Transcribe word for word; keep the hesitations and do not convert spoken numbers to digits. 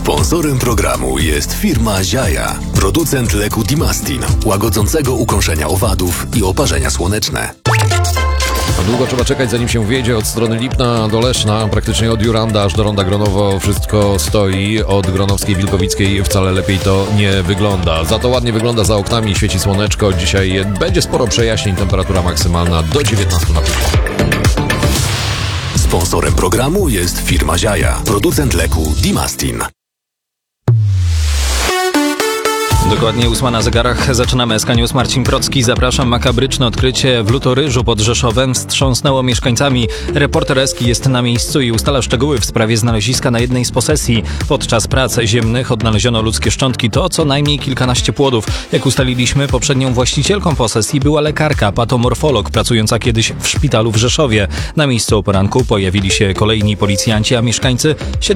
Sponsorem programu jest firma Ziaja, producent leku Dimastin, łagodzącego ukąszenia owadów i oparzenia słoneczne. Długo trzeba czekać, zanim się wjedzie od strony Lipna do Leszna, praktycznie od Juranda aż do Ronda Gronowo wszystko stoi. Od Gronowskiej Wilkowickiej wcale lepiej to nie wygląda. Za to ładnie wygląda za oknami, świeci słoneczko. Dzisiaj będzie sporo przejaśnień, temperatura maksymalna do dziewiętnastu na plus. Sponsorem programu jest firma Ziaja, producent leku Dimastin. Dokładnie ósma na zegarach. Zaczynamy S K News. Marcin Procki. Zapraszam. Makabryczne odkrycie w Lutoryżu pod Rzeszowem wstrząsnęło mieszkańcami. Reporter Eski jest na miejscu i ustala szczegóły w sprawie znaleziska na jednej z posesji. Podczas prac ziemnych odnaleziono ludzkie szczątki. To co najmniej kilkanaście płodów. Jak ustaliliśmy, poprzednią właścicielką posesji była lekarka, patomorfolog, pracująca kiedyś w szpitalu w Rzeszowie. Na miejscu o poranku pojawili się kolejni policjanci, a mieszkańcy